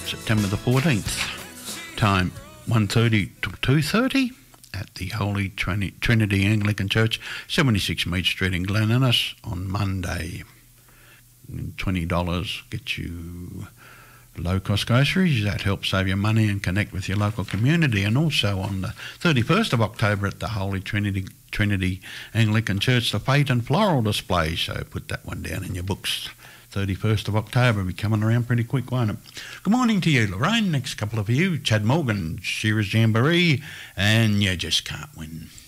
September the 14th. Time 1:30 to 2:30 at the Holy Trinity Anglican Church, 76 Mead Street in Glen Innes on Monday. $20 gets you low-cost groceries. That helps save your money and connect with your local community. And also on the 31st of October at the Holy Trinity Anglican Church, the Fate and Floral Display. So put that one down in your books. 31st of October will be coming around pretty quick, won't it? Good morning to you, Lorraine. Next couple of you, Chad Morgan, Shearer's Jamboree, and You Just Can't Win.